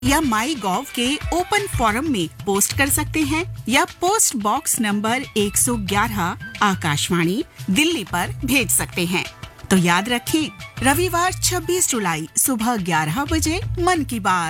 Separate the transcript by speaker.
Speaker 1: या माई गॉव के ओपन फोरम में पोस्ट कर सकते हैं या post box number 111 Akashvani Delhi पर भेज सकते हैं। तो याद रखें, रविवार 26 जुलाई सुबह 11 बजे मन की बात।